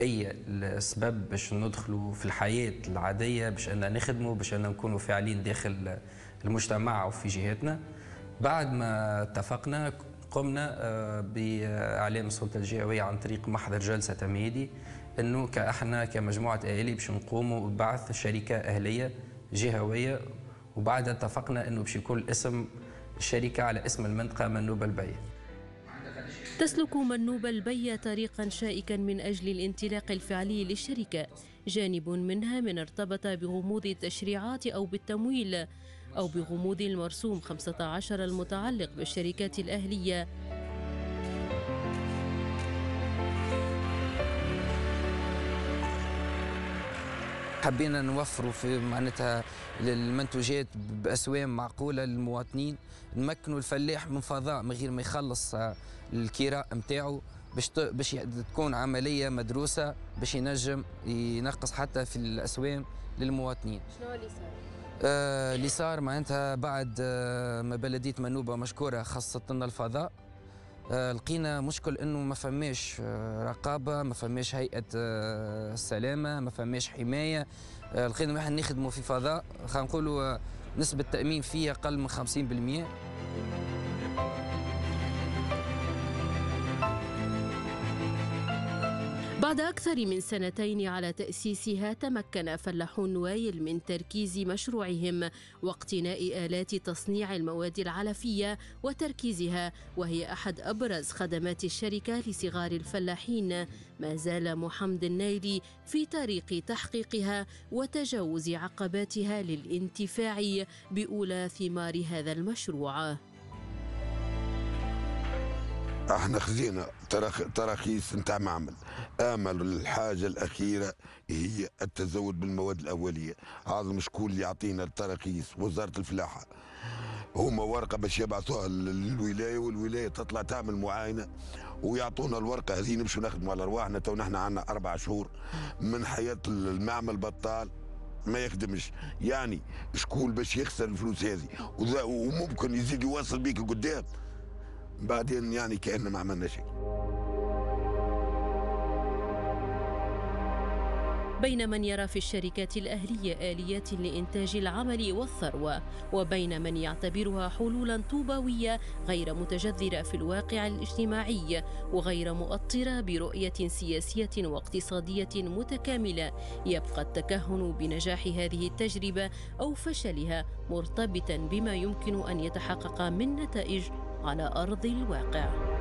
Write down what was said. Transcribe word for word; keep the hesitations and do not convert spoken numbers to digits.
هي السبب باش ندخلوا في الحياة العادية، باش أن نخدموا، باش أن نكونوا فاعلين داخل المجتمع وفي جهتنا. بعد ما اتفقنا قمنا آه، بإعلان السلطة الجهوية عن طريق محضر جلسة تمهيدي أنه كإحنا كمجموعة أهالي باش نقوموا ببعث شركة أهلية جهوية، وبعدها اتفقنا أنه باش يكون اسم الشركة على اسم المنطقة منوب البي. تسلك منوب البي طريقا شائكا من أجل الانطلاق الفعلي للشركة، جانب منها من ارتبط بغموض التشريعات أو بالتمويل أو بغموض المرسوم خمسة عشر المتعلق بالشركات الأهلية. حبينا نوفروا في معناتها المنتوجات بأسوام معقولة للمواطنين، نمكنوا الفلاح من فضاء من غير ما يخلص الكراء نتاعو، باش باش تكون عملية مدروسة باش ينجم ينقص حتى في الأسوام للمواطنين. شنو اللي صار؟ آه اللي صار معناتها بعد آه ما بلدية منوبة مشكورة خصت لنا الفضاء، آه لقينا مشكل انه ما فماش آه رقابه، ما فماش هيئه آه السلامه، ما فماش حمايه. آه لقينا احنا نخدموا في فضاء خلينا نقولوا آه نسبه التامين فيه اقل من خمسين بالمئة. بعد أكثر من سنتين على تأسيسها، تمكن فلاحون نوايل من تركيز مشروعهم واقتناء آلات تصنيع المواد العلفية وتركيزها، وهي أحد أبرز خدمات الشركة لصغار الفلاحين. ما زال محمد النايلي في طريق تحقيقها وتجاوز عقباتها للانتفاع بأولى ثمار هذا المشروع. احنا خزينا تراخيص نتاع معمل. امل الحاجه الاخيره هي التزود بالمواد الاوليه. هذا شكون اللي يعطينا التراخيص؟ وزاره الفلاحه. هما ورقه باش يبعثوها للولايه، والولايه تطلع تعمل معاينه ويعطونا الورقه هذه نمشوا نخدموا على ارواحنا. تو نحن عندنا اربع شهور من حياه المعمل بطال ما يخدمش، يعني شكون باش يخسر الفلوس هذه؟ وممكن يزيد يواصل بيك لقدام بعدين يعني كأننا ما عملنا شيء. بين من يرى في الشركات الأهلية آليات لإنتاج العمل والثروة، وبين من يعتبرها حلولا طوبوية غير متجذرة في الواقع الاجتماعي وغير مؤطرة برؤية سياسية واقتصادية متكاملة، يبقى التكهن بنجاح هذه التجربة أو فشلها مرتبطا بما يمكن أن يتحقق من نتائج على أرض الواقع.